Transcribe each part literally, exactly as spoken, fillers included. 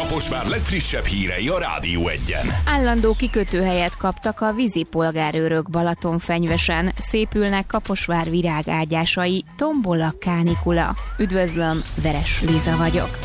Kaposvár legfrissebb hírei a Rádió Egyen. Állandó kikötőhelyet kaptak a vízipolgárőrök Balatonfenyvesen. Szépülnek Kaposvár virágágyásai, tombol a kánikula. Üdvözlöm, Veres Liza vagyok.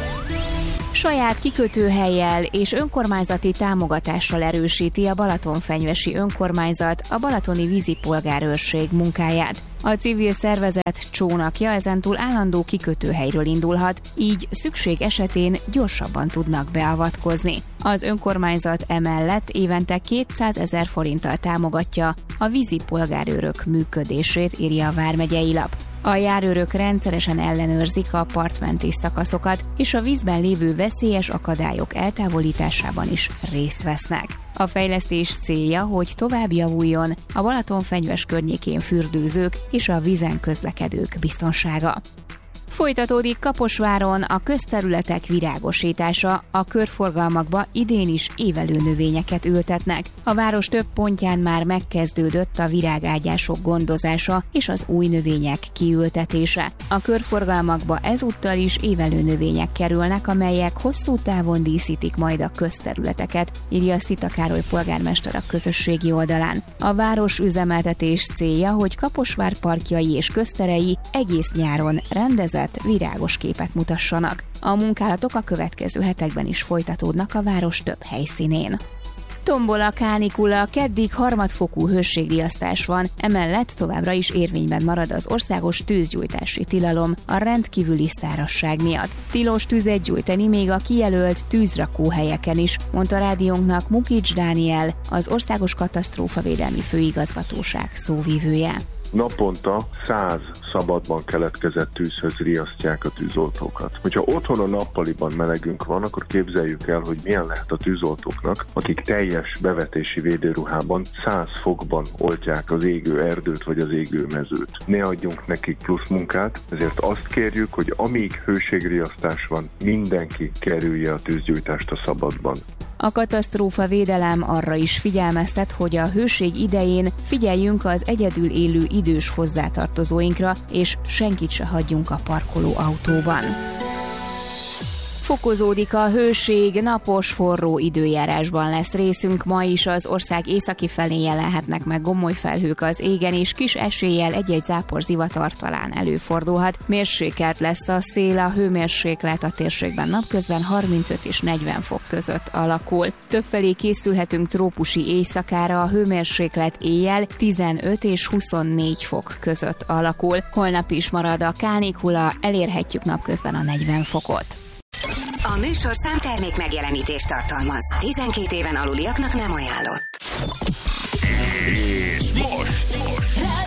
Saját kikötőhellyel és önkormányzati támogatással erősíti a Balatonfenyvesi önkormányzat a balatoni vízipolgárőrség munkáját. A civil szervezet csónakja ezentúl állandó kikötőhelyről indulhat, így szükség esetén gyorsabban tudnak beavatkozni. Az önkormányzat emellett évente kétszázezer forinttal támogatja a vízipolgárőrök működését, írja a vármegyei lap. A járőrök rendszeresen ellenőrzik a partmenti szakaszokat, és a vízben lévő veszélyes akadályok eltávolításában is részt vesznek. A fejlesztés célja, hogy tovább javuljon a Balatonfenyves környékén fürdőzők és a vízen közlekedők biztonsága. Folytatódik Kaposváron a közterületek virágosítása, a körforgalmakba idén is évelő növényeket ültetnek. A város több pontján már megkezdődött a virágágyások gondozása és az új növények kiültetése. A körforgalmakba ezúttal is évelő növények kerülnek, amelyek hosszú távon díszítik majd a közterületeket, írja Szita Károly polgármester a közösségi oldalán. A város üzemeltetés célja, hogy Kaposvár parkjai és közterei egész nyáron rendezett virágos képet mutassanak. A munkálatok a következő hetekben is folytatódnak a város több helyszínén. Tombol a kánikula, keddig harmadfokú hőségriasztás van, emellett továbbra is érvényben marad az országos tűzgyújtási tilalom a rendkívüli szárazság miatt. Tilos tüzet gyújtani még a kijelölt tűzrakóhelyeken is, mondta rádiónknak Mukics Dániel, az Országos Katasztrófavédelmi Főigazgatóság szóvivője. Naponta száz szabadban keletkezett tűzhöz riasztják a tűzoltókat. Hogyha otthon a nappaliban melegünk van, akkor képzeljük el, hogy milyen lehet a tűzoltóknak, akik teljes bevetési védőruhában száz fokban oltják az égő erdőt vagy az égő mezőt. Ne adjunk nekik plusz munkát, ezért azt kérjük, hogy amíg hőségriasztás van, mindenki kerülje a tűzgyújtást a szabadban. A katasztrófavédelem arra is figyelmeztet, hogy a hőség idején figyeljünk az egyedül élő idős hozzátartozóinkra, és senkit se hagyjunk a parkoló autóban. Fokozódik a hőség, napos, forró időjárásban lesz részünk. Ma is az ország északi felén jelenhetnek meg gomoly felhők az égen, és kis eséllyel egy-egy zápor zivatar talán előfordulhat. Mérsékelt lesz a szél, a hőmérséklet a térségben napközben harmincöt és negyven fok között alakul. Többfelé készülhetünk trópusi éjszakára, a hőmérséklet éjjel tizenöt és huszonnégy fok között alakul. Holnap is marad a kánikula, elérhetjük napközben a negyven fokot. A műsor számtermék megjelenítést tartalmaz. tizenkét éven aluliaknak nem ajánlott. És most! most.